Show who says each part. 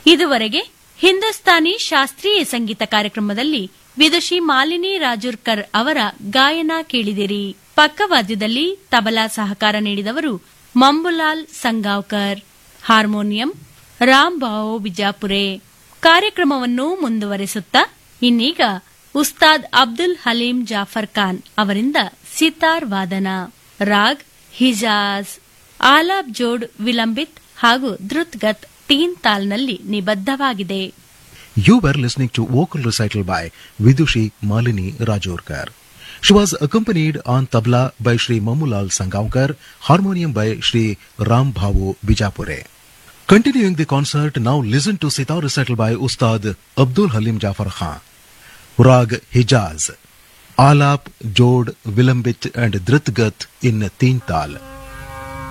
Speaker 1: ಇದುವರೆಗೆ ಹಿಂದೂಸ್ತಾನಿ ಶಾಸ್ತ್ರೀಯ ಸಂಗೀತ ಕಾರ್ಯಕ್ರಮದಲ್ಲಿ ವಿದುಷಿ ಮಾಲಿನಿ ರಾಜೂರ್ಕರ್ ಅವರ ಗಾಯನ ಕೇಳಿದಿರಿ. ಪಕ್ಕವಾದ್ಯದಲ್ಲಿ ತಬಲಾ ಸಹಕಾರ ನೀಡಿದವರು ಮಂಬುಲಾಲ್ ಸಂಗಾವ್ಕರ್, ಹಾರ್ಮೋನಿಯಂ ರಾಮ್ಭಾವ್ ಬಿಜಾಪುರೆ. ಕಾರ್ಯಕ್ರಮವನ್ನು ಮುಂದುವರೆಸುತ್ತಾ ಇನ್ನೀಗ ಉಸ್ತಾದ್ ಅಬ್ದುಲ್ ಹಲೀಂ ಜಾಫರ್ ಖಾನ್ ಅವರಿಂದ ಸಿತಾರ್ ವಾದನ. ರಾಗ್ ಹಿಜಾಜ್, ಆಲಾಪ್ ಜೋಡ್ ವಿಲಂಬಿತ್ ಹಾಗೂ ಧೃತ್ಗತ್ ತೀನ್ ತಾಲ್ನಲ್ಲಿ ನಿಬದ್ಧವಾಗಿದೆ.
Speaker 2: You were listening to vocal recital by Vidushi Malini Rajorkar. She was accompanied on tabla by Shri Mamulal Sangaonkar, harmonium by Shri Ram Bhavu Bijapure. Continuing the concert, now listen to sitar recital by Ustad Abdul Halim Jafar Khan. Rag Hijaz, Alap, Jod, Vilambit and Dhritgat in Teen Tal.